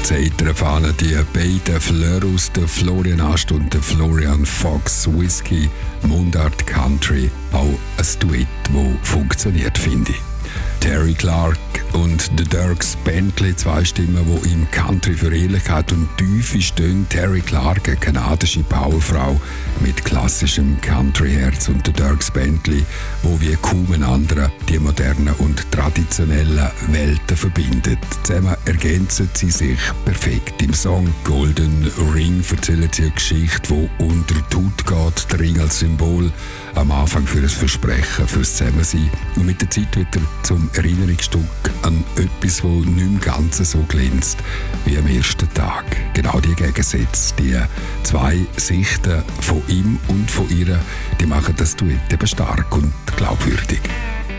Zeitern fahren die beiden Flörus, der Florian Ast und der Florian Fox Whisky, Mundart Country, auch ein Duett, das funktioniert, finde ich. Terry Clark und The Dierks Bentley, zwei Stimmen, die im Country für Ehrlichkeit und Tiefe stehen. Terry Clark, eine kanadische Powerfrau mit klassischem Country-Herz, und The Dierks Bentley, wo wie kaum ein anderer die modernen und traditionellen Welten verbindet. Zusammen ergänzen sie sich perfekt. Im Song Golden Ring erzählen sie eine Geschichte, die unter die Haut geht. Der Ring als Symbol am Anfang für ein Versprechen, fürs Zusammensein. Und mit der Zeit wird er zum Erinnerungsstück an etwas, das nicht im Ganzen so glänzt wie am ersten Tag. Genau die Gegensätze, die zwei Sichten von ihm und von ihr, die machen das Duett eben stark und glaubwürdig.